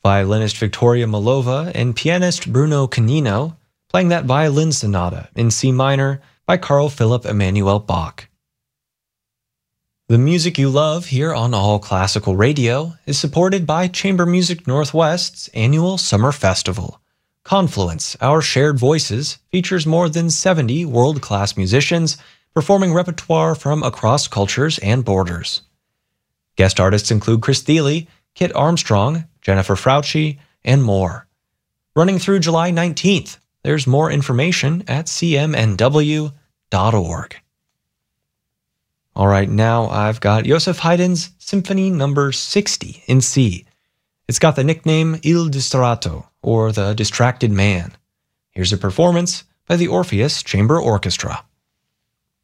violinist Victoria Malova and pianist Bruno Canino, playing that violin sonata in C minor by Carl Philipp Emanuel Bach. The music you love here on All Classical Radio is supported by Chamber Music Northwest's annual Summer Festival. Confluence, Our Shared Voices, features more than 70 world-class musicians performing repertoire from across cultures and borders. Guest artists include Chris Thile, Kit Armstrong, Jennifer Frautschi, and more. Running through July 19th, there's more information at cmnw.org. All right, now I've got Joseph Haydn's Symphony No. 60 in C. It's got the nickname Il Distratto, or the Distracted Man. Here's a performance by the Orpheus Chamber Orchestra.